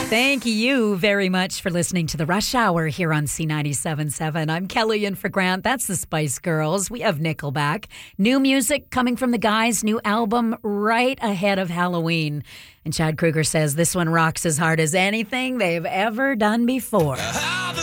Thank you very much for listening to the Rush Hour here on C97.7. I'm Kelly in for Grant. That's the Spice Girls. We have Nickelback. New music coming from the guys. New album right ahead of Halloween. And Chad Kruger says this one rocks as hard as anything they've ever done before.